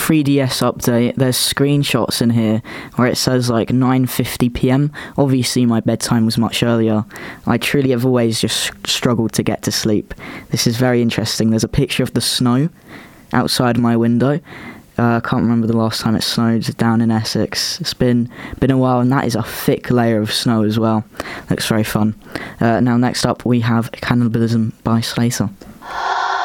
3DS update. There's screenshots in here where it says like 9:50 p.m. Obviously my bedtime was much earlier. I truly have always just struggled to get to sleep. This is very interesting. There's a picture of the snow outside my window. I can't remember the last time it snowed down in Essex. It's been a while, and that is a thick layer of snow as well. Looks very fun. Now next up we have Cannibalism by Slater.